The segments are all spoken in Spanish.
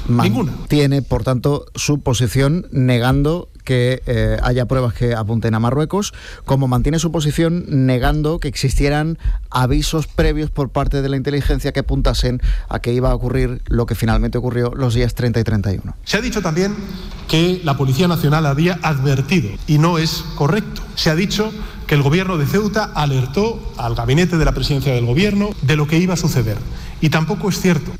Mantiene, por tanto, su posición negando que haya pruebas que apunten a Marruecos, como mantiene su posición negando que existieran avisos previos por parte de la inteligencia que apuntasen a que iba a ocurrir lo que finalmente ocurrió los días 30 y 31. Se ha dicho también que la Policía Nacional había advertido, y no es correcto. Se ha dicho que el gobierno de Ceuta alertó al gabinete de la presidencia del gobierno de lo que iba a suceder, y tampoco es cierto.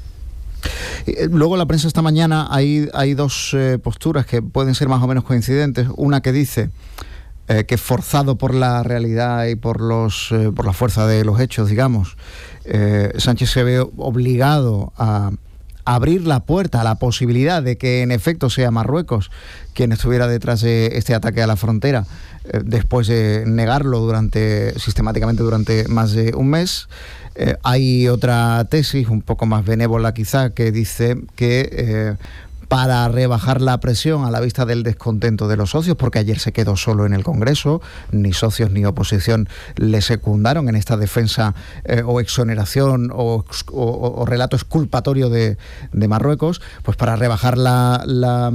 Luego en la prensa esta mañana hay dos posturas que pueden ser más o menos coincidentes. Una que dice que forzado por la realidad y por la fuerza de los hechos, digamos, Sánchez se ve obligado a abrir la puerta a la posibilidad de que en efecto sea Marruecos quien estuviera detrás de este ataque a la frontera, después de negarlo sistemáticamente durante más de un mes. Hay otra tesis, un poco más benévola quizá, que dice que para rebajar la presión a la vista del descontento de los socios, porque ayer se quedó solo en el Congreso, ni socios ni oposición le secundaron en esta defensa o exoneración o relato exculpatorio de Marruecos, pues para rebajar la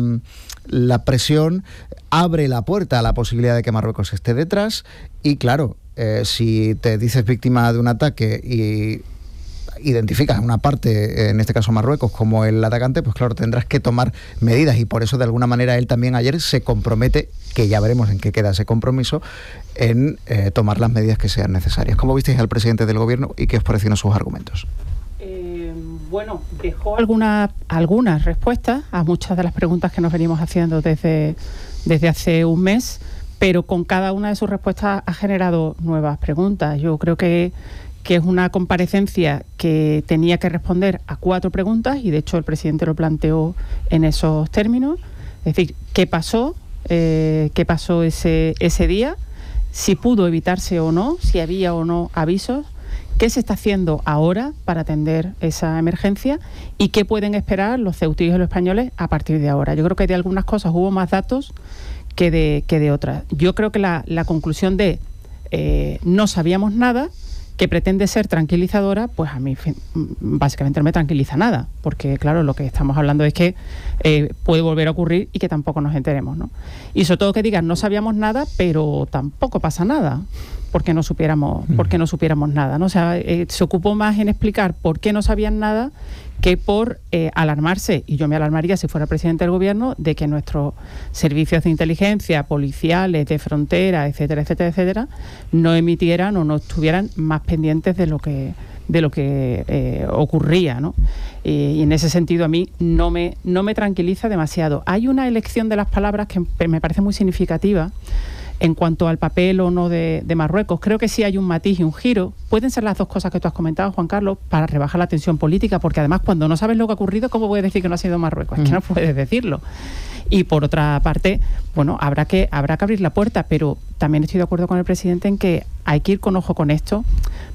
presión abre la puerta a la posibilidad de que Marruecos esté detrás. Y claro, si te dices víctima de un ataque y identificas una parte, en este caso Marruecos, como el atacante, pues claro, tendrás que tomar medidas, y por eso de alguna manera él también ayer se compromete, que ya veremos en qué queda ese compromiso, en tomar las medidas que sean necesarias. ¿Cómo visteis al presidente del gobierno y qué os parecieron sus argumentos? Bueno, dejó algunas respuestas a muchas de las preguntas que nos venimos haciendo desde hace un mes, pero con cada una de sus respuestas ha generado nuevas preguntas. Yo creo que es una comparecencia que tenía que responder a 4 preguntas, y de hecho el presidente lo planteó en esos términos. Es decir, ¿qué pasó? ¿Qué pasó ese día? Si pudo evitarse o no, si había o no avisos. ¿Qué se está haciendo ahora para atender esa emergencia? ¿Y qué pueden esperar los ceutíes y los españoles a partir de ahora? Yo creo que de algunas cosas hubo más datos que de otras. Yo creo que la conclusión de no sabíamos nada, que pretende ser tranquilizadora, pues a mí básicamente no me tranquiliza nada, porque claro, lo que estamos hablando es que puede volver a ocurrir y que tampoco nos enteremos, ¿no? Y sobre todo que digan no sabíamos nada, pero tampoco pasa nada, porque no supiéramos nada, ¿no? O sea, se ocupó más en explicar por qué no sabían nada que por alarmarse, y yo me alarmaría si fuera presidente del gobierno, de que nuestros servicios de inteligencia, policiales, de frontera, etcétera, etcétera, etcétera, no emitieran o no estuvieran más pendientes de lo que ocurría, ¿no? Y en ese sentido a mí no me tranquiliza demasiado. Hay una elección de las palabras que me parece muy significativa en cuanto al papel o no de Marruecos. Creo que sí hay un matiz y un giro. Pueden ser las dos cosas que tú has comentado, Juan Carlos, para rebajar la tensión política, porque además cuando no sabes lo que ha ocurrido, ¿cómo puedes decir que no ha sido Marruecos? Es que no puedes decirlo. Y por otra parte, bueno, habrá que abrir la puerta, pero también estoy de acuerdo con el presidente en que hay que ir con ojo con esto.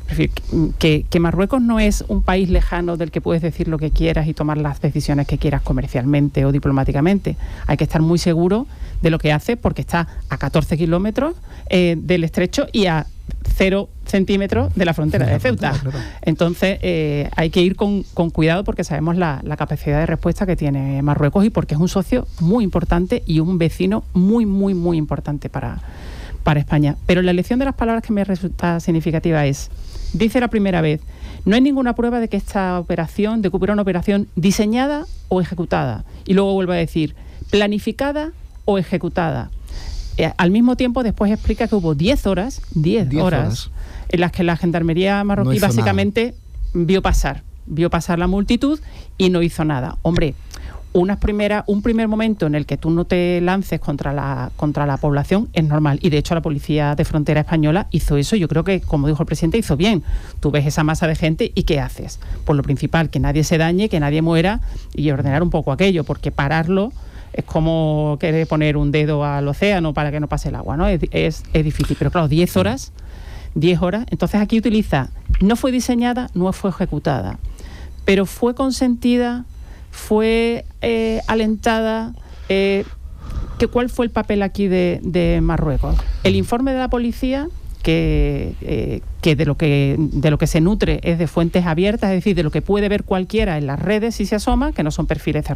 Que Marruecos no es un país lejano del que puedes decir lo que quieras y tomar las decisiones que quieras comercialmente o diplomáticamente. Hay que estar muy seguro de lo que hace, porque está a 14 kilómetros del estrecho y a 0 centímetros de la frontera de Ceuta. Entonces hay que ir con cuidado, porque sabemos la capacidad de respuesta que tiene Marruecos y porque es un socio muy importante y un vecino muy, muy, muy importante para España. Pero la elección de las palabras que me resulta significativa es: dice la primera vez, no hay ninguna prueba de que esta operación, de que hubiera una operación diseñada o ejecutada. Y luego vuelve a decir, planificada o ejecutada. Al mismo tiempo, después explica que hubo 10 horas en las que la gendarmería marroquí básicamente vio pasar la multitud y no hizo nada. Hombre, un primer momento en el que tú no te lances contra la población es normal, y de hecho la policía de frontera española hizo eso. Yo creo que, como dijo el presidente, hizo bien. Tú ves esa masa de gente y ¿qué haces? Pues lo principal, que nadie se dañe, que nadie muera, y ordenar un poco aquello, porque pararlo es como querer poner un dedo al océano para que no pase el agua, ¿no? Es difícil, pero claro, 10 horas, entonces aquí utiliza, no fue diseñada, no fue ejecutada, pero fue consentida, fue alentada. ¿Cuál fue el papel aquí de Marruecos? El informe de la policía, que de lo que se nutre es de fuentes abiertas, es decir, de lo que puede ver cualquiera en las redes si se asoma, que no son perfiles cerrados.